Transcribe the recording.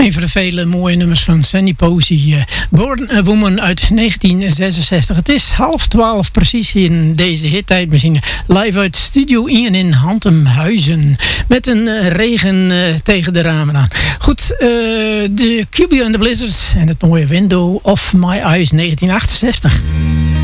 Een van de vele mooie nummers van Sandy Posey. Born a Woman uit 1966. Het is 11:30 precies in deze hittijdmachine. Live uit Studio Ian in Hantemhuizen. Met een regen tegen de ramen aan. Goed, de QB and the Blizzards en het mooie Window of My Eyes 1968.